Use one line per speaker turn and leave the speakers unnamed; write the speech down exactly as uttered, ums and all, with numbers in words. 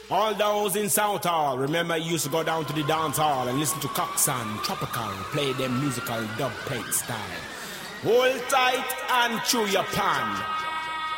All those in South Hall, remember you used to go down to the dance hall and listen to Coxsone, Tropical, play them musical dub plate style. Hold tight and chew your pan.